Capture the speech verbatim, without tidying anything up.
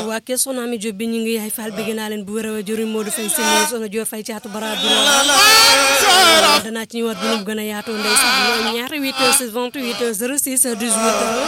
waa kër Soxna Ami Diop bi ñu ngi yaay Fall bëgg naa leen bu wér a jëriñ Modou Faye Sëñ Soxna Dior Faye caatu bara du danaa ci ñëwaat bu ñu gën a yaatoo ndey sax ñaari huit vingt-huit zéro six dix-huit